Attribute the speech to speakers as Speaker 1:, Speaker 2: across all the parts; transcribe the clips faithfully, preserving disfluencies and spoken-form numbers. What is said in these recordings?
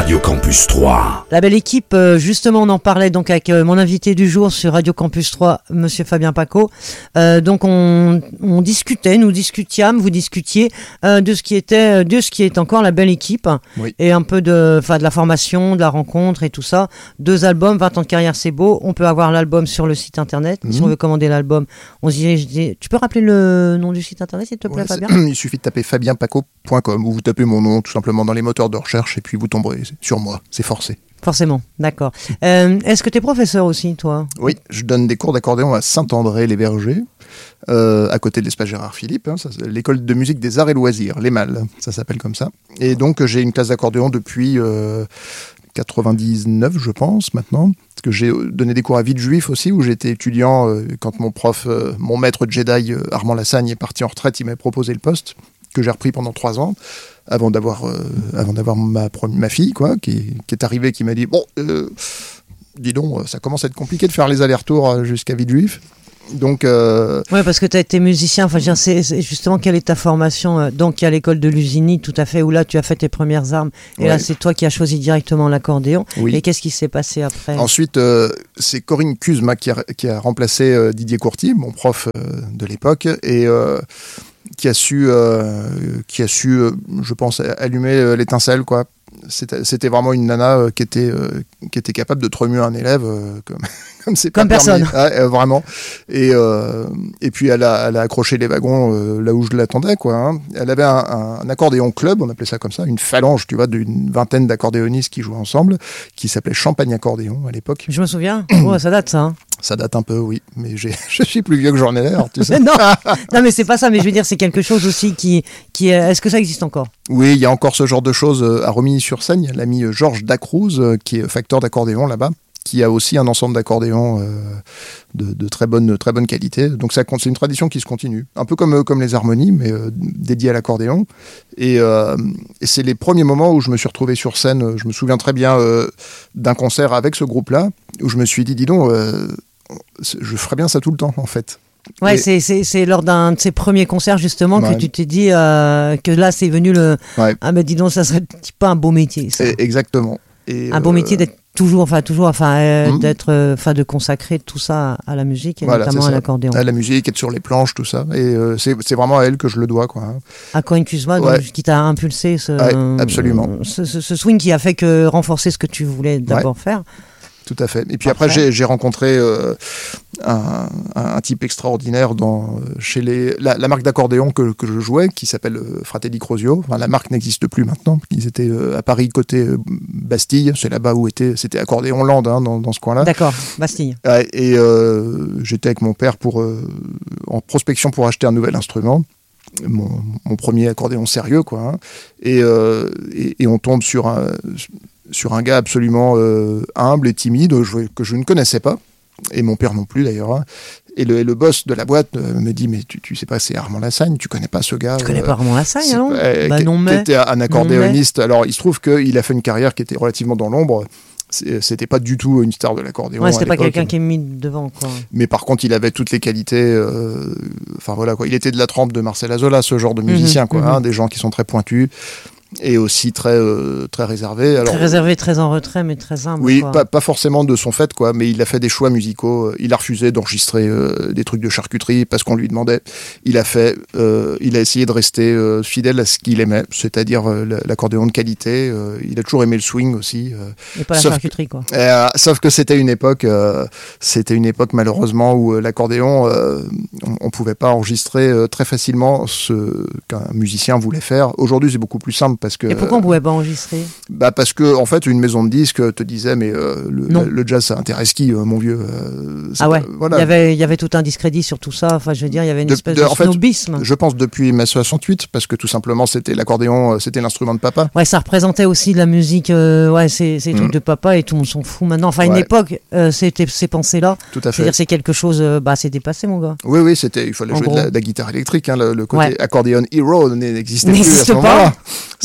Speaker 1: Radio Campus trois.
Speaker 2: La belle équipe, justement, on en parlait donc avec mon invité du jour sur Radio Campus trois, Monsieur Fabien Paco. Euh, donc on, on discutait, nous discutiâmes, vous discutiez euh, de ce qui était, de ce qui est encore la belle équipe, oui. Et un peu de, enfin de la formation, de la rencontre et tout ça. Deux albums, vingt ans de carrière, c'est beau. On peut avoir l'album sur le site internet. Mmh. Si on veut commander l'album, on se dirige. Tu peux rappeler le nom du site internet, s'il te plaît, ouais, Fabien ?
Speaker 3: Il suffit de taper fabien paco point com ou vous tapez mon nom tout simplement dans les moteurs de recherche et puis vous tomberez sur moi. C'est forcé.
Speaker 2: Forcément, d'accord. Euh, est-ce que tu es professeur aussi, toi ?
Speaker 3: Oui, je donne des cours d'accordéon à Saint-André-les-Vergers, euh, à côté de l'espace Gérard Philippe, hein, ça, l'école de musique des arts et loisirs, l'E M A L, ça s'appelle comme ça. Et donc j'ai une classe d'accordéon depuis euh, quatre-vingt-dix-neuf, je pense, maintenant. Parce que j'ai donné des cours à Villejuif aussi, où j'étais étudiant euh, quand mon prof, euh, mon maître Jedi, euh, Armand Lassagne, est parti en retraite, il m'a proposé le poste, que j'ai repris pendant trois ans. Avant d'avoir, euh, avant d'avoir ma, ma fille, quoi, qui, qui est arrivée, qui m'a dit « Bon, euh, dis donc, ça commence à être compliqué de faire les allers-retours jusqu'à Villejuif. » Donc, euh...
Speaker 2: ouais, parce que tu as été musicien. Enfin, c'est, c'est justement, quelle est ta formation ? Donc, il y a l'école de Lusigny, tout à fait, où là, tu as fait tes premières armes. Et ouais. Là, c'est toi qui as choisi directement l'accordéon. Oui. Et qu'est-ce qui s'est passé après ?
Speaker 3: Ensuite, euh, c'est Corinne Kuzma qui a, qui a remplacé euh, Didier Courty, mon prof euh, de l'époque, et euh, qui a su, euh, qui a su, euh, je pense, allumer euh, l'étincelle, quoi. C'était, c'était vraiment une nana euh, qui était euh, qui était capable de te remuer un élève euh, comme comme c'est
Speaker 2: comme
Speaker 3: pas
Speaker 2: personne.
Speaker 3: Ouais, euh, vraiment. Et euh, et puis elle a elle a accroché les wagons euh, là où je l'attendais, quoi. Hein. Elle avait un, un, un accordéon club, on appelait ça comme ça, une phalange, tu vois, d'une vingtaine d'accordéonistes qui jouaient ensemble, qui s'appelait Champagne Accordéon à l'époque.
Speaker 2: Je me souviens. Oh, ça date ça. Hein.
Speaker 3: Ça date un peu, oui, mais j'ai, je suis plus vieux que j'en ai l'air, tu sais.
Speaker 2: non, non, mais c'est pas ça, mais je veux dire, c'est quelque chose aussi qui, qui est... Est-ce que ça existe encore ?
Speaker 3: Oui, il y a encore ce genre de choses à Romilly-sur-Seine. Il y a l'ami Georges Dacruz, qui est facteur d'accordéon là-bas, qui a aussi un ensemble d'accordéons euh, de, de très bonne, très bonne qualité. Donc ça, c'est une tradition qui se continue, un peu comme, comme les harmonies, mais euh, dédiées à l'accordéon. Et, euh, et c'est les premiers moments où je me suis retrouvé sur scène. Je me souviens très bien euh, d'un concert avec ce groupe-là, où je me suis dit, dis donc... Euh, je ferais bien ça tout le temps, en fait.
Speaker 2: Ouais,
Speaker 3: et...
Speaker 2: c'est, c'est, c'est lors d'un de ces premiers concerts, justement, ouais. Que tu t'es dit euh, que là, c'est venu le...
Speaker 3: Ouais.
Speaker 2: Ah, mais dis donc, ça serait pas un beau métier, ça.
Speaker 3: Et exactement. Et
Speaker 2: un
Speaker 3: euh...
Speaker 2: beau métier d'être toujours, enfin, toujours, enfin, euh,
Speaker 3: mmh.
Speaker 2: d'être, enfin, de consacrer tout ça à la musique, et
Speaker 3: voilà,
Speaker 2: notamment à l'accordéon.
Speaker 3: À la musique, être sur les planches, tout ça. Et euh, c'est, c'est vraiment à elle que je le dois, quoi.
Speaker 2: À Corinne Kuzma, ouais. Donc, qui t'a impulsé ce...
Speaker 3: Ouais, absolument.
Speaker 2: Ce, ce, ce swing qui a fait que renforcer ce que tu voulais d'abord ouais. faire.
Speaker 3: Tout à fait. Et puis après, après j'ai, j'ai rencontré euh, un, un type extraordinaire dans, chez les, la, la marque d'accordéon que, que je jouais, qui s'appelle euh, Fratelli Crosio. Enfin, la marque n'existe plus maintenant. Ils étaient euh, à Paris, côté euh, Bastille. C'est là-bas où était, c'était Accordéon Land, hein, dans, dans ce coin-là.
Speaker 2: D'accord, Bastille.
Speaker 3: Ouais, et euh, j'étais avec mon père pour, euh, en prospection pour acheter un nouvel instrument. Mon, mon premier accordéon sérieux, quoi. Hein. Et, euh, et, et on tombe sur un... sur un gars absolument euh, humble et timide je, que je ne connaissais pas, et mon père non plus d'ailleurs. Hein. Et, le, et le boss de la boîte euh, me dit, mais tu, tu sais pas, c'est Armand Lassagne, tu connais pas ce gars.
Speaker 2: Tu euh, connais pas Armand Lassagne, non
Speaker 3: euh,
Speaker 2: bah,
Speaker 3: qui,
Speaker 2: non, mais...
Speaker 3: qui était un accordéoniste. Alors il se trouve qu'il a fait une carrière qui était relativement dans l'ombre. C'était pas du tout une star de l'accordéon.
Speaker 2: Ouais, c'était pas quelqu'un qui est mis devant, quoi.
Speaker 3: Mais par contre, il avait toutes les qualités. Euh, enfin voilà, quoi. Il était de la trempe de Marcel Azola, ce genre de musicien, mmh, quoi. Mmh. Hein, des gens qui sont très pointus. Et aussi très, euh, très réservé. Alors,
Speaker 2: très réservé, très en retrait, mais très humble.
Speaker 3: Oui,
Speaker 2: quoi.
Speaker 3: Pas, pas forcément de son fait, quoi, mais il a fait des choix musicaux. Il a refusé d'enregistrer euh, des trucs de charcuterie parce qu'on lui demandait. Il a fait, euh, il a essayé de rester euh, fidèle à ce qu'il aimait, c'est-à-dire euh, l'accordéon de qualité. Euh, il a toujours aimé le swing aussi. Euh,
Speaker 2: Et pas la charcuterie, quoi.
Speaker 3: Que, euh, sauf que c'était une époque, euh, c'était une époque malheureusement où euh, l'accordéon, euh, on, on pouvait pas enregistrer euh, très facilement ce qu'un musicien voulait faire. Aujourd'hui, c'est beaucoup plus simple. Parce que,
Speaker 2: et pourquoi on ne pouvait pas enregistrer ?
Speaker 3: Bah parce que en fait une maison de disques te disait mais euh, le, la, le jazz ça intéresse qui euh, mon vieux euh,
Speaker 2: ah ouais
Speaker 3: pas, voilà.
Speaker 2: il y avait il y avait tout un discrédit sur tout ça, enfin je veux dire il y avait une de, espèce de, de snobisme.
Speaker 3: Fait, je pense depuis mai soixante-huit parce que tout simplement c'était l'accordéon, c'était l'instrument de papa.
Speaker 2: Ouais, ça représentait aussi de la musique, euh, ouais c'est c'est mmh. trucs de papa et tout le monde s'en fout maintenant. Enfin ouais. Une époque euh, c'était ces pensées là.
Speaker 3: Tout à fait.
Speaker 2: C'est-à-dire c'est quelque chose, euh, bah c'est dépassé mon gars.
Speaker 3: Oui oui c'était il fallait en jouer de la, de la guitare électrique, hein, le, le côté
Speaker 2: ouais.
Speaker 3: accordéon hero n'existait plus à ce moment-là. Ça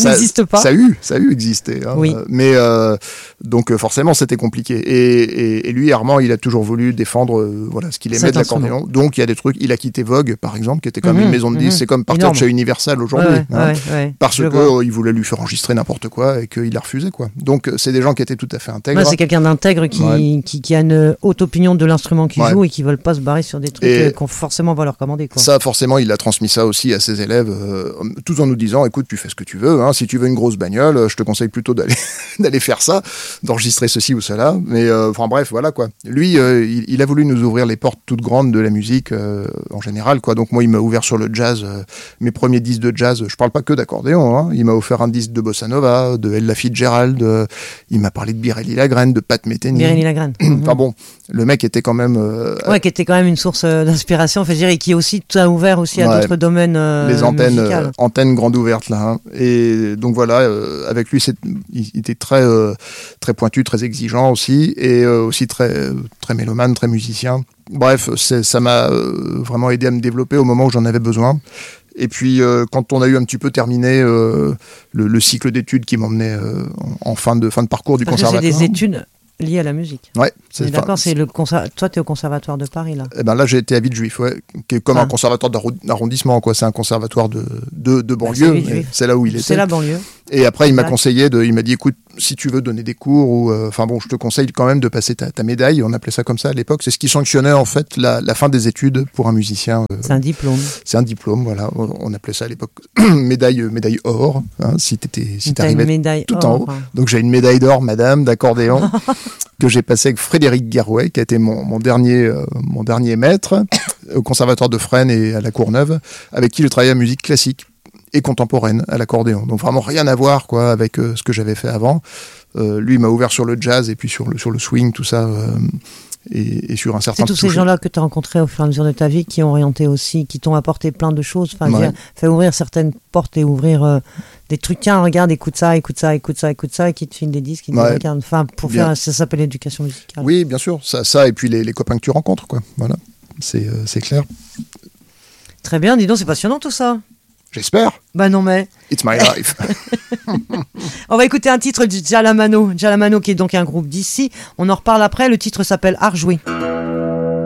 Speaker 3: ça
Speaker 2: n'existe pas.
Speaker 3: Ça a eu, ça a eu existé. Hein.
Speaker 2: Oui.
Speaker 3: Mais euh, donc forcément, c'était compliqué. Et, et, et lui, Armand, il a toujours voulu défendre euh, voilà ce qu'il aimait
Speaker 2: Cet
Speaker 3: de l'accordéon.
Speaker 2: instrument.
Speaker 3: Donc il y a des trucs. Il a quitté Vogue, par exemple, qui était quand même
Speaker 2: Mhm,
Speaker 3: une maison de disques.
Speaker 2: mhm.
Speaker 3: C'est comme partir
Speaker 2: Énorme.
Speaker 3: de chez Universal aujourd'hui,
Speaker 2: Ouais,
Speaker 3: hein,
Speaker 2: ouais, ouais,
Speaker 3: parce
Speaker 2: je
Speaker 3: que
Speaker 2: vois.
Speaker 3: euh, il voulait lui faire enregistrer n'importe quoi et qu'il a refusé, quoi. Donc c'est des gens qui étaient tout à fait intègres.
Speaker 2: Ouais, c'est quelqu'un d'intègre qui,
Speaker 3: Ouais.
Speaker 2: qui, qui a une haute opinion de l'instrument qu'il
Speaker 3: Ouais.
Speaker 2: joue et qui veulent pas se barrer sur des trucs
Speaker 3: Et-
Speaker 2: euh, qu'on forcément va leur commander. Quoi.
Speaker 3: Ça, forcément, il a transmis ça aussi à ses élèves, euh, tout en nous disant, écoute, tu fais ce que tu veux, hein, si tu veux une grosse bagnole, euh, je te conseille plutôt d'aller d'aller faire ça, d'enregistrer ceci ou cela. Mais euh, enfin bref, voilà quoi. Lui, euh, il, il a voulu nous ouvrir les portes toutes grandes de la musique euh, en général, quoi. Donc moi, il m'a ouvert sur le jazz, euh, mes premiers disques de jazz. Je parle pas que d'accordéon, hein. Il m'a offert un disque de bossa nova, de Ella Fitzgerald. Euh, il m'a parlé de Birelli Lagrène, de Pat Metheny.
Speaker 2: Birelli Lagrène.
Speaker 3: Enfin bon, le mec était quand même euh,
Speaker 2: Ouais, qui était quand même une source euh, d'inspiration, enfin, je dirais, et qui aussi tout a ouvert aussi à
Speaker 3: Ouais.
Speaker 2: d'autres domaines euh,
Speaker 3: les antennes,
Speaker 2: musicales.
Speaker 3: euh, antennes grandes ouvertes là. Hein. Et donc voilà, euh, avec lui, c'est, il était très, euh, très pointu, très exigeant aussi, et euh, aussi très, très mélomane, très musicien. Bref, c'est, ça m'a euh, vraiment aidé à me développer au moment où j'en avais besoin. Et puis, euh, quand on a eu un petit peu terminé euh, le, le cycle d'études qui m'emmenait euh, en, en fin de, fin de parcours du
Speaker 2: Parce que c'est
Speaker 3: conservatoire.
Speaker 2: des études liées à la musique.
Speaker 3: Ouais,
Speaker 2: C'est
Speaker 3: c'est,
Speaker 2: d'accord,
Speaker 3: enfin,
Speaker 2: c'est le conser... toi tu es au conservatoire de Paris là.
Speaker 3: Eh ben là, j'ai été à Villejuif, ouais, qui est comme
Speaker 2: Ah.
Speaker 3: un conservatoire d'arro- d'arrondissement, quoi. C'est un conservatoire de, de, de
Speaker 2: Bah,
Speaker 3: banlieue.
Speaker 2: c'est
Speaker 3: mais
Speaker 2: Villejuif.
Speaker 3: c'est là où il était.
Speaker 2: C'est la banlieue.
Speaker 3: Et après, il m'a
Speaker 2: Exact.
Speaker 3: conseillé, de, il m'a dit, écoute, si tu veux donner des cours, ou, euh, enfin bon, je te conseille quand même de passer ta, ta médaille. On appelait ça comme ça à l'époque. C'est ce qui sanctionnait en fait la, la fin des études pour un musicien. euh,
Speaker 2: C'est un diplôme.
Speaker 3: c'est un diplôme, voilà. On, on appelait ça à l'époque médaille, médaille or. Hein, si t'étais, si
Speaker 2: T'as une
Speaker 3: t'arrivais
Speaker 2: médaille
Speaker 3: tout
Speaker 2: or,
Speaker 3: en haut.
Speaker 2: enfin.
Speaker 3: Donc j'ai une médaille d'or, madame, d'accordéon, que j'ai passé avec Frédéric Garouet, qui a été mon, mon dernier, euh, mon dernier maître au conservatoire de Fresnes et à la Courneuve, avec qui je travaillais à musique classique et contemporaine à l'accordéon. Donc vraiment rien à voir quoi avec euh, ce que j'avais fait avant. Euh, lui il m'a ouvert sur le jazz et puis sur le sur le swing, tout ça. Euh, Et, et sur un certain
Speaker 2: C'est tous ces
Speaker 3: toucher.
Speaker 2: gens-là que tu as rencontrés au fur et à mesure de ta vie qui ont orienté aussi, qui t'ont apporté plein de choses, enfin,
Speaker 3: Ouais.
Speaker 2: dire, fait ouvrir certaines portes et ouvrir euh, des trucs. Tiens, regarde, écoute ça, écoute ça, écoute ça, écoute ça, et qui te filent des disques, qui te
Speaker 3: Ouais.
Speaker 2: disent, regarde, enfin, pour
Speaker 3: Bien.
Speaker 2: faire, ça s'appelle l'éducation musicale.
Speaker 3: Oui, bien sûr, ça, ça et puis les, les copains que tu rencontres, quoi. Voilà, c'est euh, c'est clair.
Speaker 2: Très bien, dis donc, c'est passionnant tout ça.
Speaker 3: J'espère.
Speaker 2: Bah non, mais
Speaker 3: It's my life.
Speaker 2: on va écouter un titre du Jalamano, Jalamano qui est donc un groupe d'ici. On en reparle après. Le titre s'appelle Art joué.